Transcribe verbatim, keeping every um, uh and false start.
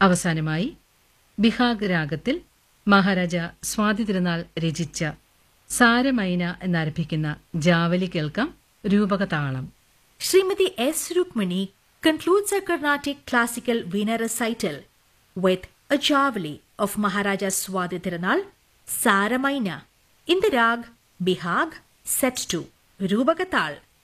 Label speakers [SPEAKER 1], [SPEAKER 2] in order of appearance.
[SPEAKER 1] അവസാനമായി ബിഹാഗ് രാഗത്തിൽ മഹാരാജ സ്വാതി തിരുനാൾ രചിച്ച സാരമൈന എന്നാരംഭിക്കുന്ന ജാവലി കേൾക്കാം. രൂപകതാളം.
[SPEAKER 2] Srimati S. Rukmini concludes her Carnatic classical Veena recital with a javali of Maharaja Swati Tirunal, Saramaina, in the rag Bihag, set to Rubakatal.